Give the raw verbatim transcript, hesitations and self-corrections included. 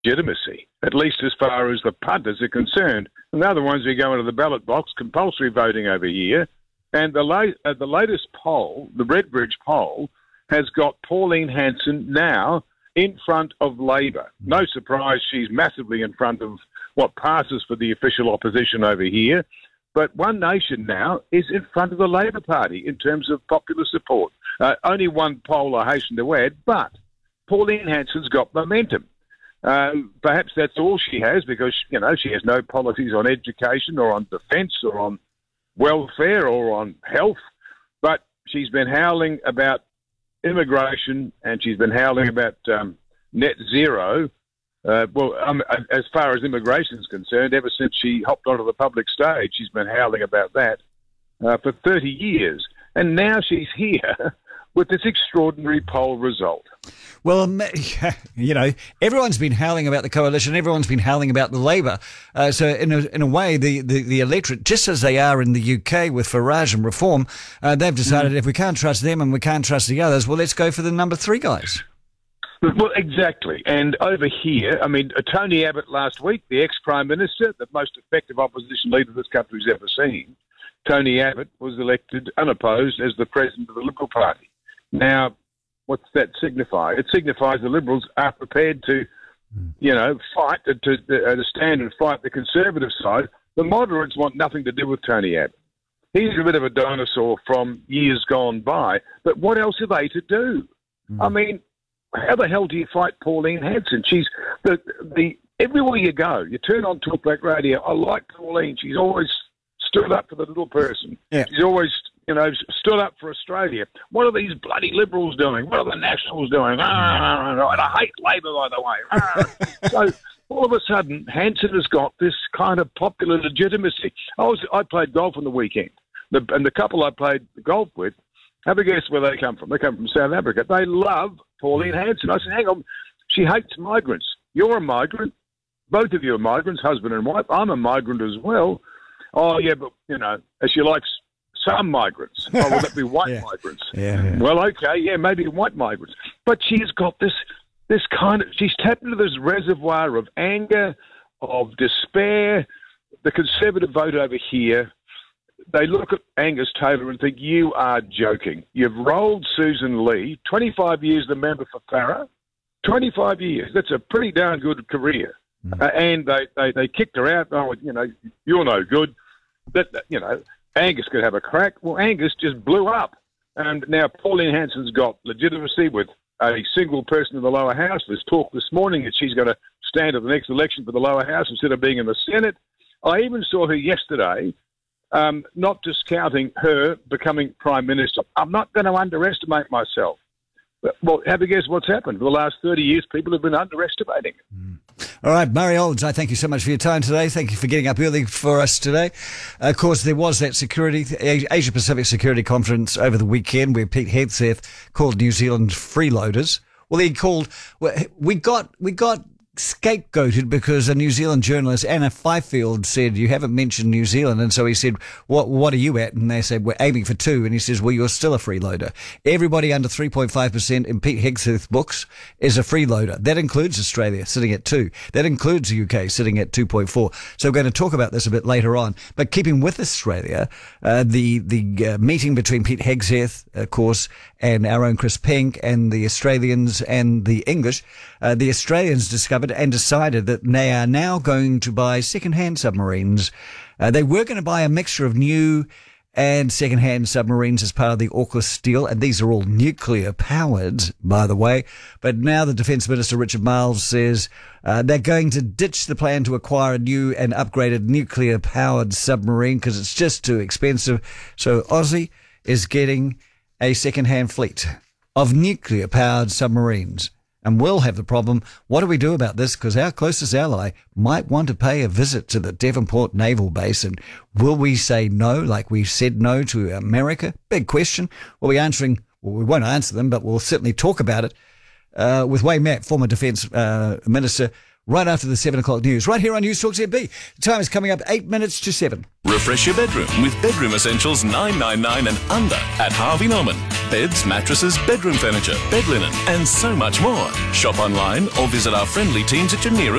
legitimacy, at least as far as the punters are concerned. And they're the ones who go into the ballot box, compulsory voting over here. And the, la- uh, the latest poll, the Redbridge poll, has got Pauline Hanson now in front of Labor. No surprise, she's massively in front of what passes for the official opposition over here. But One Nation now is in front of the Labor Party in terms of popular support. Uh, only one poll, I hasten to add, but Pauline Hanson's got momentum. Um, perhaps that's all she has because, you know, she has no policies on education or on defence or on welfare or on health. But she's been howling about immigration and she's been howling about um, net zero. Uh, well, um, as far as immigration is concerned, ever since she hopped onto the public stage, she's been howling about that uh, for thirty years. And now she's here with this extraordinary poll result. Well, you know, everyone's been howling about the coalition. Everyone's been howling about the Labour. Uh, so in a, in a way, the, the, the electorate, just as they are in the U K with Farage and Reform, uh, they've decided mm. if we can't trust them and we can't trust the others, well, let's go for the number three guys. Well, exactly. And over here, I mean, Tony Abbott last week, the ex-Prime Minister, the most effective opposition leader this country's ever seen, Tony Abbott was elected unopposed as the President of the Liberal Party. Now, what's that signify? It signifies the Liberals are prepared to, you know, fight, to, to, to stand and fight the Conservative side. The moderates want nothing to do with Tony Abbott. He's a bit of a dinosaur from years gone by. But what else are they to do? Mm. I mean, how the hell do you fight Pauline Hanson? She's the the everywhere you go, you turn on Talkback Radio. I like Pauline. She's always stood up for the little person. Yeah. She's always, you know, stood up for Australia. What are these bloody Liberals doing? What are the Nationals doing? Ah, and I hate Labor, by the way. Ah. So all of a sudden, Hanson has got this kind of popular legitimacy. I was I played golf on the weekend, the, and the couple I played golf with, have a guess where they come from. They come from South Africa. They love Pauline Hanson. I said, hang on, she hates migrants. You're a migrant. Both of you are migrants, husband and wife. I'm a migrant as well. Oh, yeah, but, you know, she likes some migrants. Oh, will that be white yeah. migrants? Yeah, yeah. Well, okay, yeah, maybe white migrants. But she's got this this kind of, she's tapped into this reservoir of anger, of despair. The Conservative vote over here, they look at Angus Taylor and think, you are joking. You've rolled Susan Lee, twenty-five years the member for Farrer, twenty-five years. That's a pretty darn good career. Mm. Uh, and they, they, they kicked her out. Oh, you know, you're no good. That, that, you know, Angus could have a crack. Well, Angus just blew up. And now Pauline Hanson's got legitimacy with a single person in the lower house. There's talk this morning that she's going to stand at the next election for the lower house instead of being in the Senate. I even saw her yesterday, um, not discounting her becoming Prime Minister. I'm not going to underestimate myself. But, well, have a guess what's happened. For the last thirty years, people have been underestimating it. Mm. All right, Murray Olds, I thank you so much for your time today. Thank you for getting up early for us today. Uh, of course, there was that security, Asia Pacific Security Conference over the weekend where Pete Hegseth called New Zealand freeloaders. Well, he called, we got, we got scapegoated because a New Zealand journalist, Anna Fifield, said, you haven't mentioned New Zealand. And so he said, what what are you at? And they said, we're aiming for two. And he says, well, you're still a freeloader. Everybody under three point five percent in Pete Hegseth's books is a freeloader. That includes Australia sitting at two. That includes the U K sitting at two point four. So we're going to talk about this a bit later on. But keeping with Australia, uh, the, the uh, meeting between Pete Hegseth, of course, and our own Chris Pink and the Australians and the English, uh, the Australians discovered and decided that they are now going to buy second-hand submarines. Uh, they were going to buy a mixture of new and second-hand submarines as part of the AUKUS deal, and these are all nuclear-powered, by the way. But now the Defence Minister, Richard Marles, says uh, they're going to ditch the plan to acquire a new and upgraded nuclear-powered submarine because it's just too expensive. So Aussie is getting a second-hand fleet of nuclear-powered submarines. And we'll have the problem, what do we do about this? Because our closest ally might want to pay a visit to the Devonport Naval Base. And will we say no, like we said no to America? Big question. We'll be answering, well, we won't answer them, but we'll certainly talk about it uh, with Wayne Mack, former Defence uh, Minister, right after the seven o'clock news, right here on News Talk Z B. The time is coming up eight minutes to seven. Refresh your bedroom with Bedroom Essentials nine ninety-nine and under at Harvey Norman. beds, mattresses, bedroom furniture, bed linen, and so much more. Shop online or visit our friendly teams at your nearest